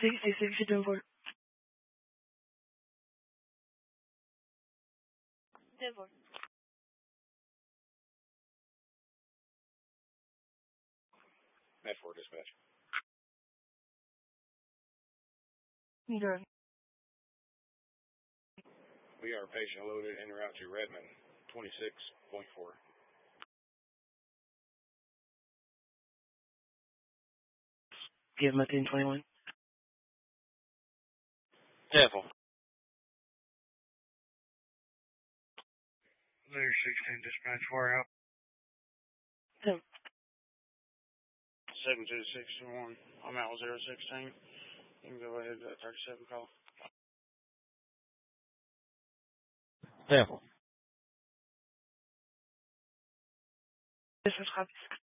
66 Devon. Devon. Medford dispatch. Good. We are patient loaded en route to Redmond, 26.4. Give him a 1021. Devil. Leader 16 dispatch 4 out. 7261. I'm out 016. You can go ahead to that 37 call. Devil. This is copies.